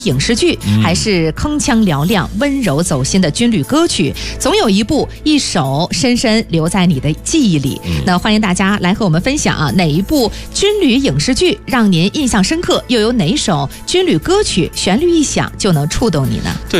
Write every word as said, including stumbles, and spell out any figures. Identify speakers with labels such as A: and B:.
A: 影视剧，还是铿锵嘹亮、温柔走心的军旅歌曲，总有一部一首深深留在你的记忆里。嗯、那欢迎大家来和我们分享啊，哪一部军旅影视剧让您印象深刻，又有哪首军旅歌曲旋律一响就能触动你呢？
B: 对。